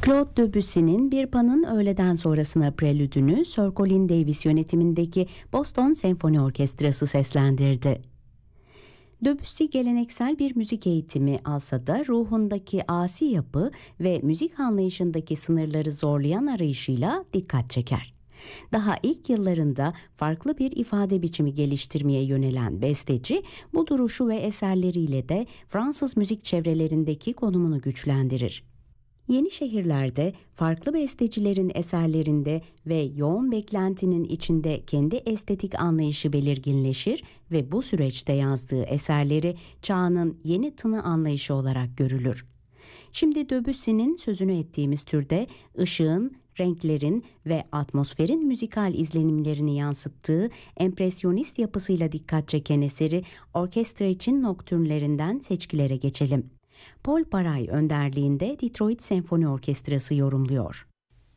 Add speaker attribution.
Speaker 1: Claude Debussy'nin Bir Pan'ın öğleden sonrasına prelüdünü Sir Colin Davis yönetimindeki Boston Senfoni Orkestrası seslendirdi. Debussy geleneksel bir müzik eğitimi alsa da ruhundaki asi yapı ve müzik anlayışındaki sınırları zorlayan arayışıyla dikkat çeker. Daha ilk yıllarında farklı bir ifade biçimi geliştirmeye yönelen besteci, bu duruşu ve eserleriyle de Fransız müzik çevrelerindeki konumunu güçlendirir. Yeni şehirlerde, farklı bestecilerin eserlerinde ve yoğun beklentinin içinde kendi estetik anlayışı belirginleşir ve bu süreçte yazdığı eserleri çağının yeni tını anlayışı olarak görülür. Şimdi Debussy'nin sözünü ettiğimiz türde ışığın, renklerin ve atmosferin müzikal izlenimlerini yansıttığı empresyonist yapısıyla dikkat çeken eseri orkestra için noktürnlerinden seçkilere geçelim. Paul Paray önderliğinde Detroit Senfoni Orkestrası yorumluyor.